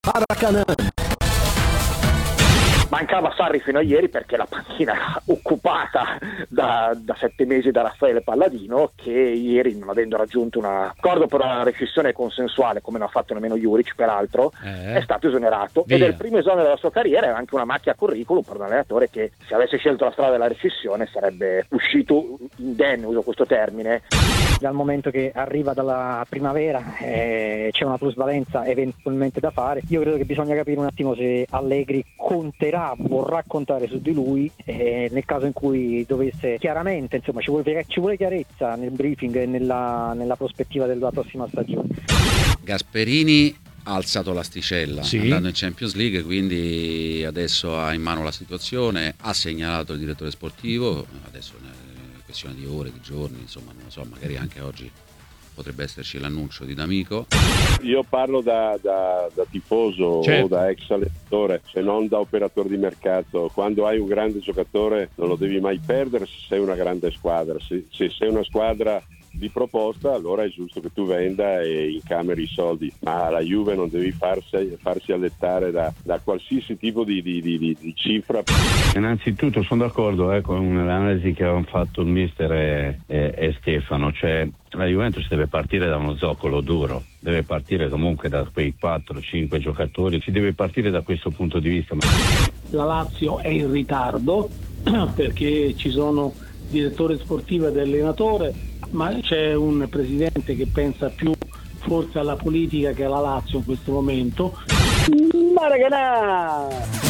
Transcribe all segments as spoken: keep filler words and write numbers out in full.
Maracanã. Mancava Sarri fino a ieri perché la panchina era occupata da, da sette mesi da Raffaele Palladino, che ieri, non avendo raggiunto un accordo per una rescissione consensuale, come non ha fatto nemmeno Juric peraltro, eh, è stato esonerato. Via. Ed è il primo esonero della sua carriera, è anche una macchia a curriculum per un allenatore che, se avesse scelto la strada della rescissione, sarebbe uscito indenne, uso questo termine. Dal momento che arriva dalla primavera eh, c'è una plusvalenza eventualmente da fare, io credo che bisogna capire un attimo se Allegri conterà, vorrà contare su di lui eh, nel caso in cui dovesse chiaramente, insomma, ci vuole, ci vuole chiarezza nel briefing e nella, nella prospettiva della prossima stagione. Gasperini ha alzato l'asticella, sì, andando in Champions League, quindi adesso ha in mano la situazione, ha segnalato il direttore sportivo, adesso è questione di ore, di giorni, insomma non lo so, magari anche oggi potrebbe esserci l'annuncio di D'Amico. Io parlo da, da, da tifoso, certo, o da ex allenatore, se non da operatore di mercato. Quando hai un grande giocatore non lo devi mai perdere se sei una grande squadra. Se, se sei una squadra di proposta, allora è giusto che tu venda e incameri i soldi, ma la Juve non devi farsi, farsi allettare da, da qualsiasi tipo di, di, di, di cifra. Innanzitutto sono d'accordo eh, con l'analisi che avevano fatto il mister e, e, e Stefano, cioè la Juventus deve partire da uno zoccolo duro, deve partire comunque da quei quattro cinque giocatori, si deve partire da questo punto di vista. La Lazio è in ritardo perché ci sono direttore sportivo ed allenatore, ma c'è un presidente che pensa più forse alla politica che alla Lazio in questo momento. Maracanã!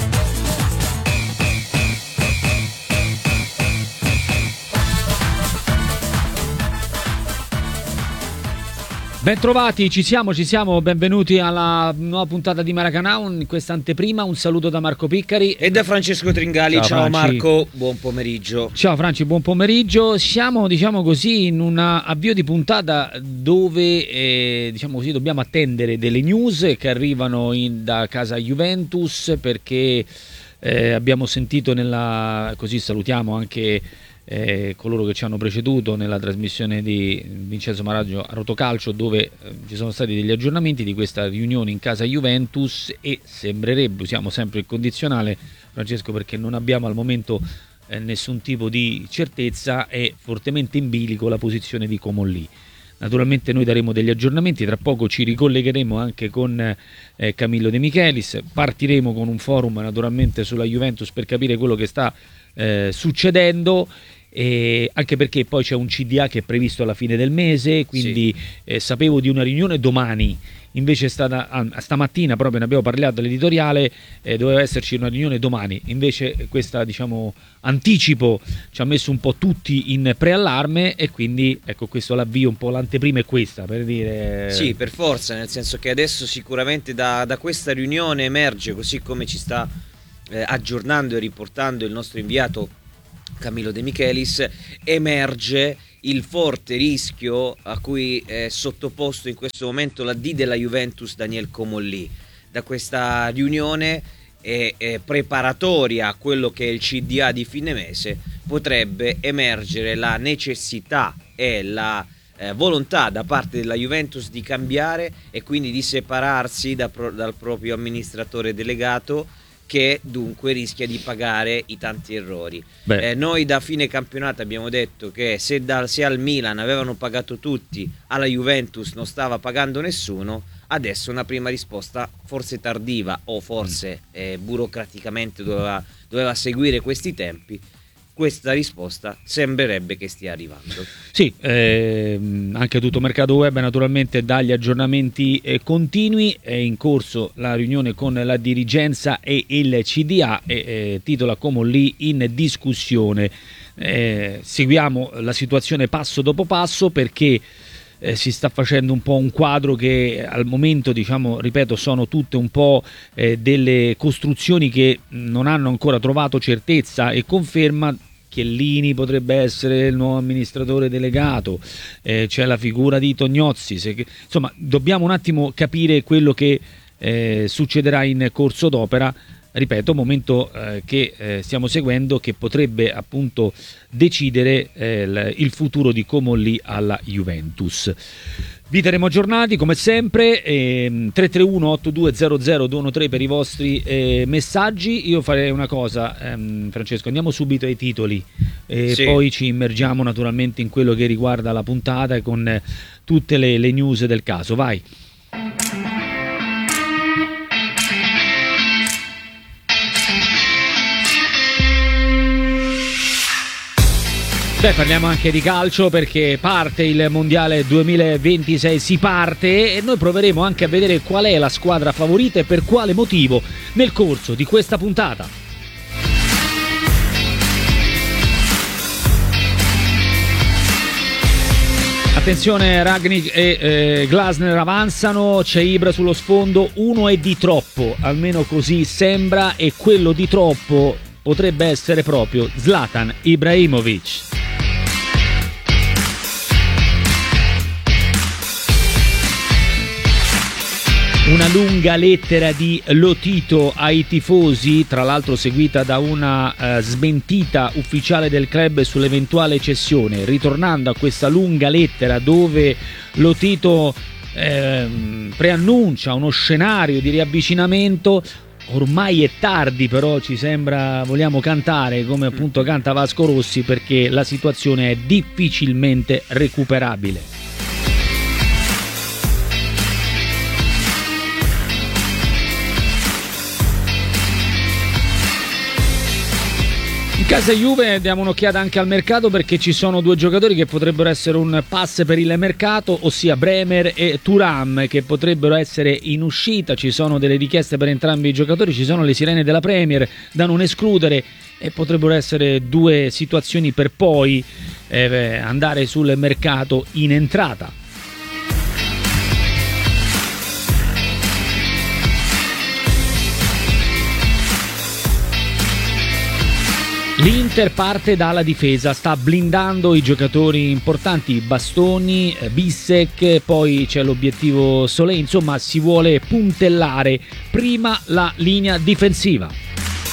Bentrovati, ci siamo, ci siamo, benvenuti alla nuova puntata di Maracanã, in questa anteprima. Un saluto da Marco Piccari e da Francesco Tringali. Ciao, Ciao Marco, buon pomeriggio. Ciao Franci, buon pomeriggio. Siamo, diciamo così, in un avvio di puntata dove eh, diciamo così, dobbiamo attendere delle news che arrivano in, da casa Juventus, perché eh, abbiamo sentito nella, così salutiamo anche Eh, coloro che ci hanno preceduto nella trasmissione di Vincenzo Maraggio a Rotocalcio, dove eh, ci sono stati degli aggiornamenti di questa riunione in casa Juventus, e sembrerebbe, usiamo sempre il condizionale Francesco perché non abbiamo al momento eh, nessun tipo di certezza, è fortemente in bilico la posizione di Comolli. Naturalmente noi daremo degli aggiornamenti, tra poco ci ricollegheremo anche con eh, Camillo De Michelis, partiremo con un forum naturalmente sulla Juventus per capire quello che sta eh, succedendo. E anche perché poi c'è un C D A che è previsto alla fine del mese, quindi sì. eh, sapevo di una riunione domani, invece è stata ah, stamattina proprio ne abbiamo parlato all'editoriale, eh, doveva esserci una riunione domani, invece questa diciamo anticipo ci ha messo un po' tutti in preallarme, e quindi ecco questo l'avvio, un po' l'anteprima è questa, per dire sì, per forza, nel senso che adesso sicuramente da, da questa riunione emerge, così come ci sta eh, aggiornando e riportando il nostro inviato Camillo De Michelis, emerge il forte rischio a cui è sottoposto in questo momento la D della Juventus Daniel Comolli. Da questa riunione è, è preparatoria a quello che è il C D A di fine mese potrebbe emergere la necessità e la eh, volontà da parte della Juventus di cambiare e quindi di separarsi da pro, dal proprio amministratore delegato, che dunque rischia di pagare i tanti errori. Eh, noi da fine campionato abbiamo detto che se, da, se al Milan avevano pagato tutti, alla Juventus non stava pagando nessuno. Adesso una prima risposta forse tardiva, o forse eh, burocraticamente doveva, doveva seguire questi tempi. Questa risposta sembrerebbe che stia arrivando. Sì, ehm, anche tutto mercato web naturalmente dà gli aggiornamenti eh, continui. È in corso la riunione con la dirigenza e il C D A, e eh, titola Comolli in discussione. Eh, seguiamo la situazione passo dopo passo, perché eh, si sta facendo un po' un quadro che al momento, diciamo, ripeto, sono tutte un po' eh, delle costruzioni che non hanno ancora trovato certezza e conferma. Chiellini potrebbe essere il nuovo amministratore delegato, eh, c'è la figura di Tognozzi, se, insomma dobbiamo un attimo capire quello che eh, succederà in corso d'opera. ripeto, momento eh, che eh, stiamo seguendo, che potrebbe appunto decidere eh, il, il futuro di Comolli alla Juventus. Vi terremo aggiornati come sempre, ehm, tre tre uno otto due zero zero due uno tre per i vostri eh, messaggi. Io farei una cosa, ehm, Francesco, andiamo subito ai titoli e sì. poi ci immergiamo naturalmente in quello che riguarda la puntata con eh, tutte le, le news del caso. Vai. Beh, parliamo anche di calcio perché parte il Mondiale duemilaventisei, si parte e noi proveremo anche a vedere qual è la squadra favorita e per quale motivo nel corso di questa puntata. Attenzione, Rangnick e eh, Glasner avanzano, c'è Ibra sullo sfondo, uno è di troppo, almeno così sembra, e quello di troppo potrebbe essere proprio Zlatan Ibrahimovic. Una lunga lettera di Lotito ai tifosi, tra l'altro seguita da una uh, smentita ufficiale del club sull'eventuale cessione. Ritornando a questa lunga lettera dove Lotito eh, preannuncia uno scenario di riavvicinamento, ormai è tardi, però ci sembra, vogliamo cantare come appunto canta Vasco Rossi, perché la situazione è difficilmente recuperabile. In casa Juve diamo un'occhiata anche al mercato, perché ci sono due giocatori che potrebbero essere un pass per il mercato, ossia Bremer e Thuram, che potrebbero essere in uscita. Ci sono delle richieste per entrambi i giocatori, ci sono le sirene della Premier da non escludere e potrebbero essere due situazioni per poi eh, andare sul mercato in entrata. L'Inter parte dalla difesa, sta blindando i giocatori importanti, Bastoni, Bissek, poi c'è l'obiettivo Solé, insomma si vuole puntellare prima la linea difensiva.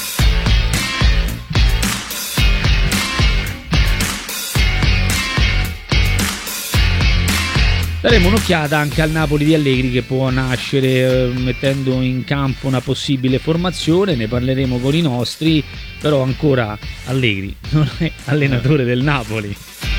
Daremo un'occhiata anche al Napoli di Allegri, che può nascere eh, mettendo in campo una possibile formazione, ne parleremo con i nostri, però ancora Allegri non è allenatore del Napoli.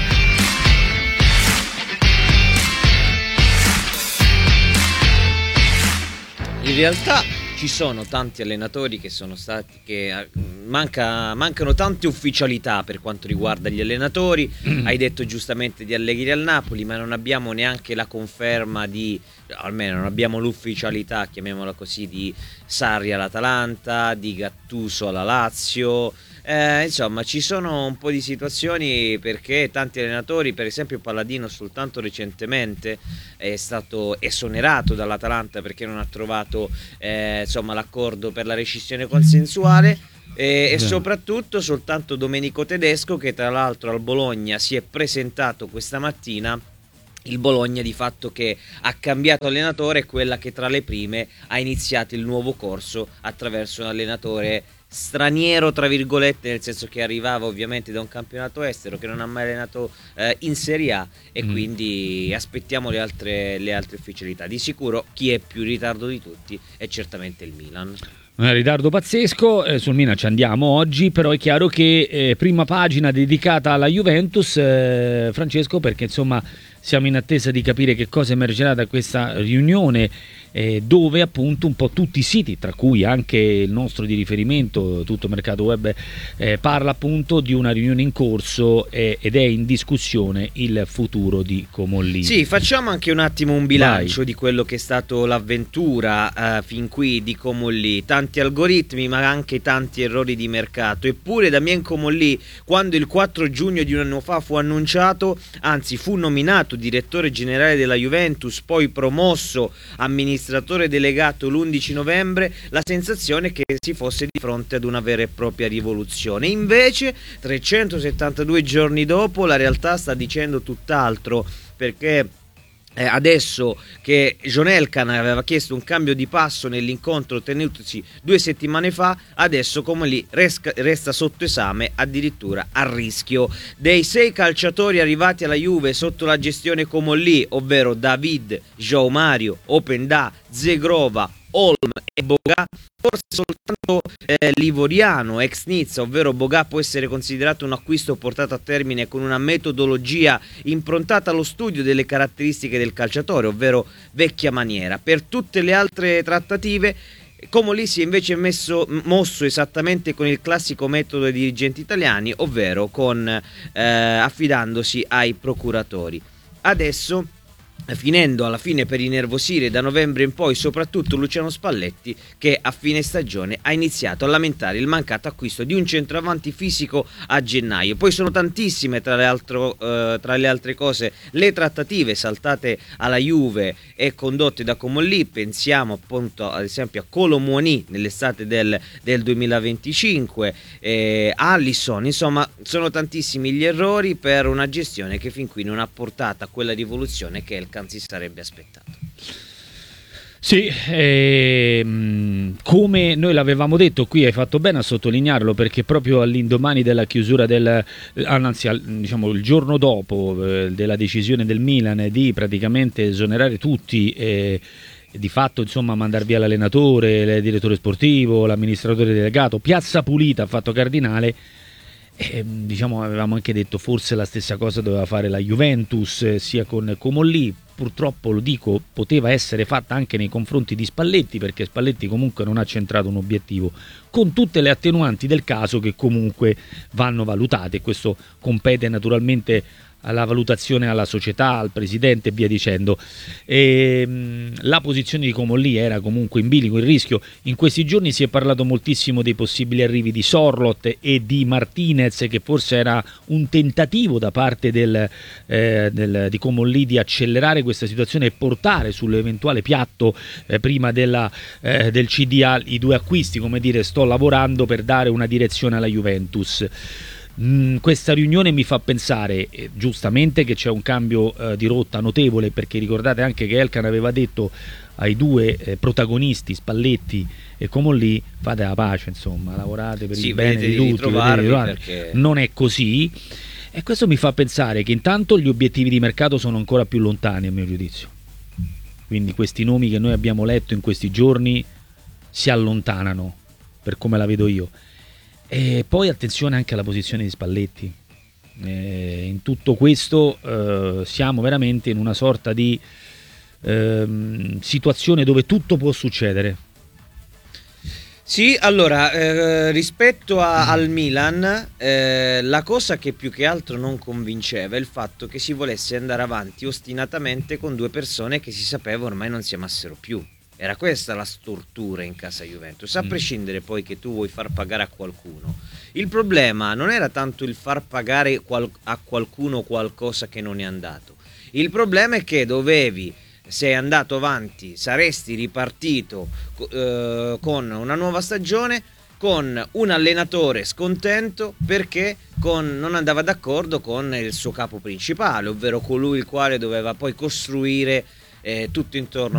In realtà ci sono tanti allenatori che sono stati che manca, mancano tante ufficialità per quanto riguarda gli allenatori. Mm. Hai detto giustamente di Allegri al Napoli, ma non abbiamo neanche la conferma di, almeno non abbiamo l'ufficialità, chiamiamola così, di Sarri all'Atalanta, di Gattuso alla Lazio. Eh, insomma, ci sono un po' di situazioni, perché tanti allenatori, per esempio Palladino soltanto recentemente è stato esonerato dall'Atalanta perché non ha trovato eh, insomma, l'accordo per la rescissione consensuale, e, e soprattutto soltanto Domenico Tedesco, che tra l'altro al Bologna si è presentato questa mattina. Il Bologna di fatto che ha cambiato allenatore, è quella che tra le prime ha iniziato il nuovo corso attraverso un allenatore straniero tra virgolette, nel senso che arrivava ovviamente da un campionato estero, che non ha mai allenato eh, in Serie A, e mm. quindi aspettiamo le altre, le altre ufficialità. Di sicuro chi è più in ritardo di tutti è certamente il Milan. Un ritardo pazzesco, eh, sul Milan ci andiamo oggi, però è chiaro che eh, prima pagina dedicata alla Juventus, eh, Francesco, perché insomma siamo in attesa di capire che cosa emergerà da questa riunione, eh, dove appunto un po' tutti i siti, tra cui anche il nostro di riferimento, Tutto Mercato Web, eh, parla appunto di una riunione in corso eh, ed è in discussione il futuro di Comolli. Sì, facciamo anche un attimo un bilancio Vai. di quello che è stato l'avventura eh, fin qui di Comolli. Tanti algoritmi, ma anche tanti errori di mercato. Eppure Damien Comolli, quando il quattro giugno di un anno fa fu annunciato, anzi fu nominato direttore generale della Juventus, poi promosso amministratore delegato l'undici novembre, la sensazione è che si fosse di fronte ad una vera e propria rivoluzione. Invece trecentosettantadue giorni dopo la realtà sta dicendo tutt'altro, perché Eh, adesso che John Elkann aveva chiesto un cambio di passo nell'incontro tenutosi due settimane fa, adesso Comolli resta, resta sotto esame, addirittura a rischio. Dei sei calciatori arrivati alla Juve sotto la gestione Comolli, ovvero David, João Mario, Openda, Zegrova, Olm e Boga, forse soltanto eh, Livoriano, ex Nizza, ovvero Boga, può essere considerato un acquisto portato a termine con una metodologia improntata allo studio delle caratteristiche del calciatore, ovvero vecchia maniera. Per tutte le altre trattative Comolli si è invece messo, mosso esattamente con il classico metodo dei dirigenti italiani, ovvero con eh, affidandosi ai procuratori. Adesso, finendo alla fine per innervosire da novembre in poi soprattutto Luciano Spalletti, che a fine stagione ha iniziato a lamentare il mancato acquisto di un centravanti fisico a gennaio. Poi sono tantissime, tra le, altro, eh, tra le altre cose, le trattative saltate alla Juve e condotte da Comolli. Pensiamo appunto ad esempio a Kolo Muani nell'estate del, del duemilaventicinque, eh, Alisson, insomma sono tantissimi gli errori per una gestione che fin qui non ha portato a quella rivoluzione che è il si sarebbe aspettato. Sì, ehm, come noi l'avevamo detto, qui hai fatto bene a sottolinearlo, perché proprio all'indomani della chiusura del, anzi al, diciamo il giorno dopo eh, della decisione del Milan di praticamente esonerare tutti e di fatto insomma mandar via l'allenatore, il direttore sportivo, l'amministratore delegato, piazza pulita, fatto cardinale. Eh, diciamo avevamo anche detto forse la stessa cosa doveva fare la Juventus, eh, sia con Comolli. Purtroppo, lo dico, poteva essere fatta anche nei confronti di Spalletti, perché Spalletti comunque non ha centrato un obiettivo, con tutte le attenuanti del caso che comunque vanno valutate. Questo compete naturalmente alla valutazione, alla società, al presidente e via dicendo. E, mh, la posizione di Comolli era comunque in bilico, il rischio. In questi giorni si è parlato moltissimo dei possibili arrivi di Sorloth e di Martinez, che forse era un tentativo da parte del, eh, del, di Comolli di accelerare questa situazione e portare sull'eventuale piatto eh, prima della, eh, del C D A i due acquisti, come dire sto lavorando per dare una direzione alla Juventus. Mm, questa riunione mi fa pensare eh, giustamente che c'è un cambio eh, di rotta notevole, perché ricordate anche che Elkann aveva detto ai due eh, protagonisti Spalletti e Comolli: fate la pace, insomma, lavorate per sì, il bene di tutti, perché... non è così. E questo mi fa pensare che intanto gli obiettivi di mercato sono ancora più lontani, a mio giudizio, quindi questi nomi che noi abbiamo letto in questi giorni si allontanano, per come la vedo io. E poi attenzione anche alla posizione di Spalletti. Eh, in tutto questo eh, siamo veramente in una sorta di eh, situazione dove tutto può succedere. Sì, allora, eh, rispetto a, al Milan, eh, la cosa che più che altro non convinceva è il fatto che si volesse andare avanti ostinatamente con due persone che si sapeva ormai non si amassero più. Era questa la stortura in casa Juventus, a prescindere poi che tu vuoi far pagare a qualcuno. Il problema non era tanto il far pagare qual- a qualcuno qualcosa che non è andato. Il problema è che dovevi, sei andato avanti, saresti ripartito eh, con una nuova stagione, con un allenatore scontento perché con, non andava d'accordo con il suo capo principale, ovvero colui il quale doveva poi costruire eh, tutto intorno